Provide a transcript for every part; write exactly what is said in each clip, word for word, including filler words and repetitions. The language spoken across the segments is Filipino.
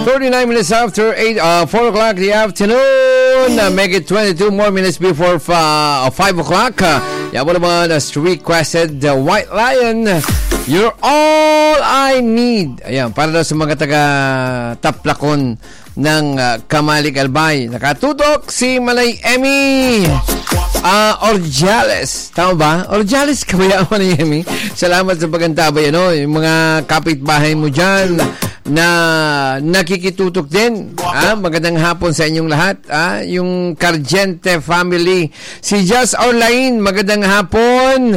thirty-nine minutes after eight, uh, four o'clock in the afternoon. Uh, make it twenty-two more minutes before uh, five o'clock. Uh, yan mo naman as requested, the uh, White Lion, You're All I Need. Ayan, para daw sa mga taga-taplakon ng uh, Kamalig Albay. Nakatutok si Malay Emmy uh, Orjales. Tama ba? Orjales ka ba yan, Malay Emmy? Salamat sa pagantabay. Ano? Yung mga kapitbahay mo dyan na nakikitutok din. Ah, magandang hapon sa inyong lahat. Ah, yung Cargente family. Si Jazz Orlain, magandang hapon.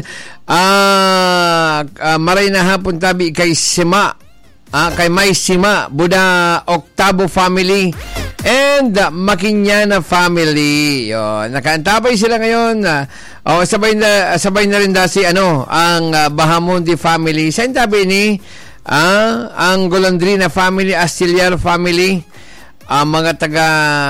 Ah, ah, maray na hapon tabi kay Sima. Ah, kay May Sima, Buda Octavo family. And uh, Makinyana family. Yo, nakaantabay sila ngayon. Uh, oh, sabay na sabay na rin da si ano, ang uh, Bahamundi family. Sa tabi ni Ah, ang Golondrina family, Astiliar family, ah, mga taga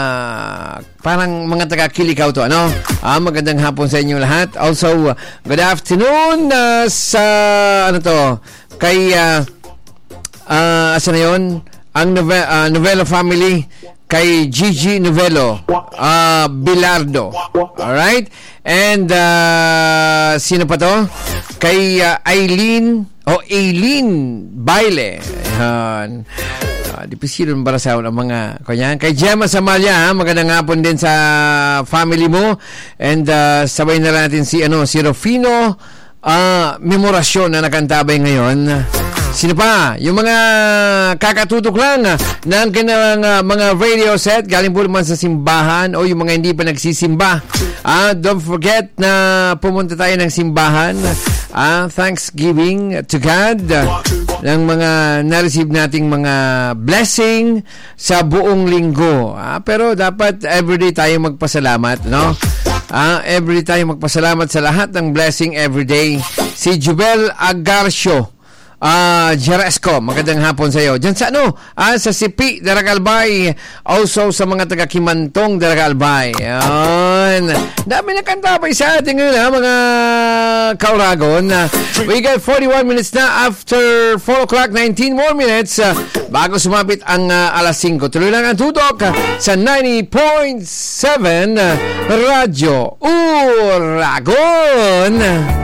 parang mga taga Kilikaw to, ano? Ah, magandang hapon sa inyo lahat. Also, uh, good afternoon uh, sa ano to, kay uh, uh, asa na yun? Ang Nove- uh, Novelo family, kay Gigi Novelo, uh, Bilardo. Alright? And uh, sino pa to? Kay uh, Eileen o oh, Eileen Baile. Ayan. Uh, di pisilon para sa mga kanyan. Kay Gemma Samalia, ha? Magandang hapon din sa family mo. And uh, sabay na natin si ano si Rufino uh, Memorasyon na nakantabay ngayon. Sino pa? Yung mga kakatutok lang ng kanilang uh, mga radio set galing po naman sa simbahan o yung mga hindi pa nagsisimba. Ah, don't forget na pumunta tayo ng simbahan. Ah, Thanksgiving to God uh, ng mga na-receive nating mga blessing sa buong linggo. Ah, pero dapat everyday tayo magpasalamat, no? Ah, everyday tayo magpasalamat sa lahat ng blessing everyday. Si Jubel Agarcio, Ah, uh, Jeresco, magandang hapon sa iyo. Diyan sa ano? Ah, sa Sipi, Daragalbay. Also sa mga taga Kimantong, Daragalbay. Yan. Dami na kantabay sa ating ngayon, ha, mga kauragon. Uh, we got forty-one minutes na after four o'clock, nineteen more minutes uh, bago sumapit ang uh, alas singko. Tuloy lang ang tutok uh, sa ninety point seven uh, Radyo Uragon.